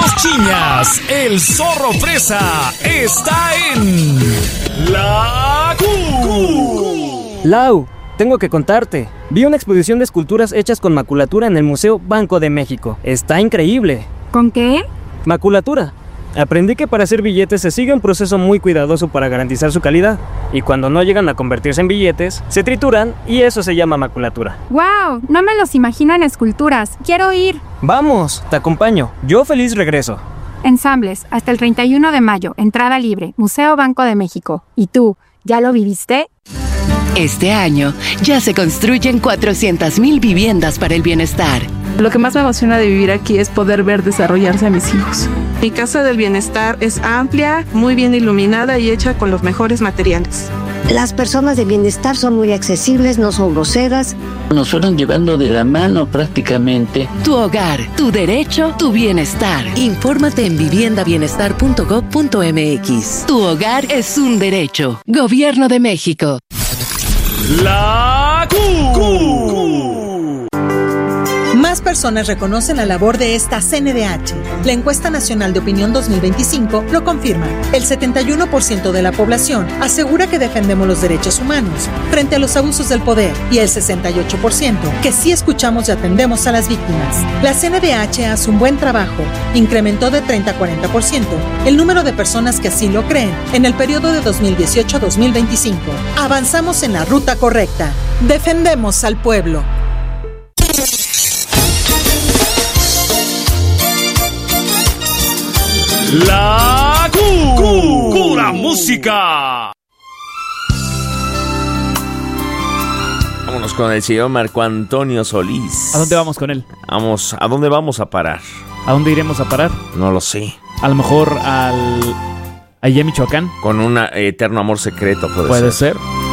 Dos Chiñas, el zorro fresa, está en La Q. Lau, tengo que contarte. Vi una exposición de esculturas hechas con maculatura en el Museo Banco de México. Está increíble. ¿Con qué? Maculatura. Aprendí que para hacer billetes se sigue un proceso muy cuidadoso para garantizar su calidad. Y cuando no llegan a convertirse en billetes, se trituran y eso se llama maculatura. ¡Wow! No me los imagino en esculturas. ¡Quiero ir! Vamos, te acompaño. Yo feliz regreso. Ensambles, hasta el 31 de mayo, entrada libre, Museo Banco de México. ¿Y tú, ya lo viviste? Este año ya se construyen 400,000 viviendas para el bienestar. Lo que más me emociona de vivir aquí es poder ver desarrollarse a mis hijos. Mi casa del bienestar es amplia, muy bien iluminada y hecha con los mejores materiales. Las personas de bienestar son muy accesibles, no son groseras. Nos fueron llevando de la mano prácticamente. Tu hogar, tu derecho, tu bienestar. Infórmate en viviendabienestar.gov.mx. Tu hogar es un derecho. Gobierno de México. La Q. Más personas reconocen la labor de esta CNDH. La Encuesta Nacional de Opinión 2025 lo confirma. El 71% de la población asegura que defendemos los derechos humanos frente a los abusos del poder y el 68% que sí escuchamos y atendemos a las víctimas. La CNDH hace un buen trabajo. Incrementó de 30 a 40% el número de personas que así lo creen en el periodo de 2018 a 2025. Avanzamos en la ruta correcta. Defendemos al pueblo. La Q. Cura música. Vámonos con el señor Marco Antonio Solís. ¿A dónde vamos con él? ¿A dónde vamos a parar? ¿A dónde iremos a parar? No lo sé. A lo mejor allá en Michoacán. Con un eterno amor secreto puede ser.